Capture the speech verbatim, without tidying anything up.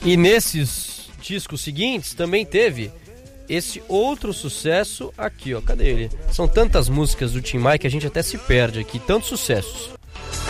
E nesses discos seguintes também teve esse outro sucesso aqui, ó. Cadê ele? São tantas músicas do Tim Maia que a gente até se perde aqui, tantos sucessos.